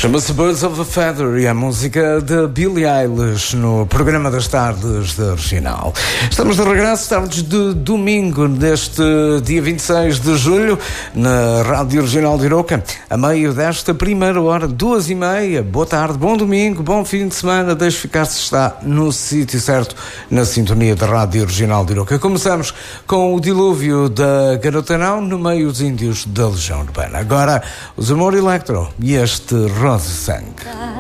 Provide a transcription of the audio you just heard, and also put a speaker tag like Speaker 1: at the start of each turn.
Speaker 1: Chama-se Birds of a Feather e a música de Billie Eilish no programa das tardes da Original. Estamos de regresso, tardes de domingo, deste dia 26 de julho, na Rádio Original de Iroca, a meio desta primeira hora, 2h30. Boa tarde, bom domingo, bom fim de semana. Deixe ficar se está no sítio certo, na sintonia da Rádio Original de Iroca. Começamos com o dilúvio da Garotanão no meio dos índios da Legião Urbana. Agora, os Amor Electro e este Rose Sangue.